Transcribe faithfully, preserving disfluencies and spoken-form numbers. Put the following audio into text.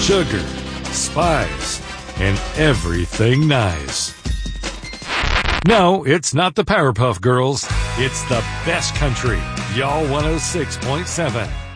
sugar, spice, and everything nice. No, it's not the Powerpuff Girls. It's the best country. Y'all one oh six point seven.